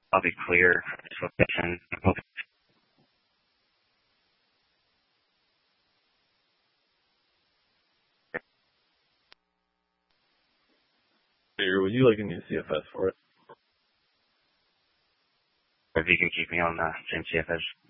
I'll be clear for this location. Would you like a new CFS for it? If you can keep me on the same CFS.